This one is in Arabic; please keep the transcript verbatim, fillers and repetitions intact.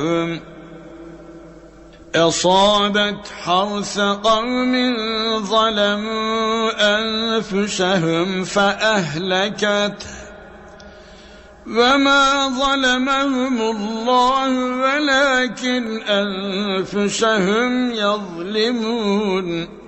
أصابت حرث قوم ظلموا أنفسهم فأهلكته وما ظلمهم الله ولكن أنفسهم يظلمون